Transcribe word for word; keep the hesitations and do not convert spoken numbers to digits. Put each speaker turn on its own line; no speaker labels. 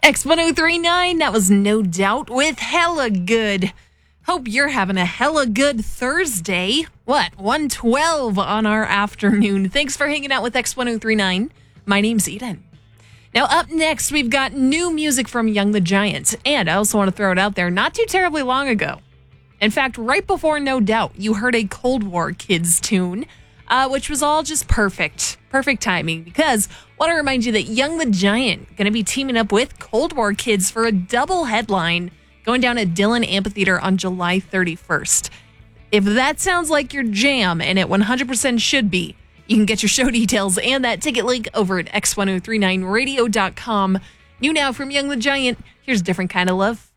X ten thirty-nine, that was No Doubt with Hella Good. Hope you're having a hella good Thursday. What, one twelve on our afternoon. Thanks for hanging out with X ten thirty-nine. My name's Eden. Now, up next, we've got new music from Young the Giant. And I also want to throw it out there, not too terribly long ago. In fact, right before No Doubt, you heard a Cold War Kids tune, uh, which was all just perfect. Perfect timing, because I want to remind you that Young the Giant going to be teaming up with Cold War Kids for a double headline going down at Dillon Amphitheater on July thirty-first. If that sounds like your jam, and it one hundred percent should be, you can get your show details and that ticket link over at x ten thirty-nine radio dot com. New now from Young the Giant, here's Different Kind of Love.